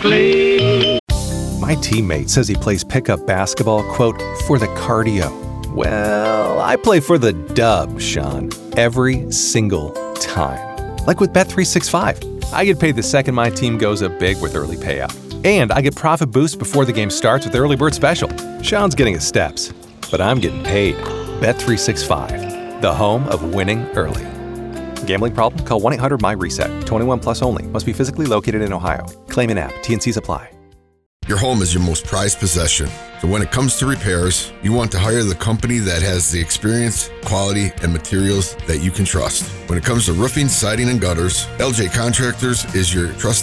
clean. My teammate says he plays pickup basketball, quote, for the cardio. Well, I play for the dub, Sean, every single time. Like with Bet365. I get paid the second my team goes up big with early payout. And I get profit boost before the game starts with Early Bird Special. Sean's getting his steps, but I'm getting paid. Bet365, the home of winning early. Gambling problem? Call 1-800-MY-RESET. 21 plus only. Must be physically located in Ohio. Claim in app. T&Cs apply. Your home is your most prized possession. So when it comes to repairs, you want to hire the company that has the experience, quality, and materials that you can trust. When it comes to roofing, siding, and gutters, LJ Contractors is your trusted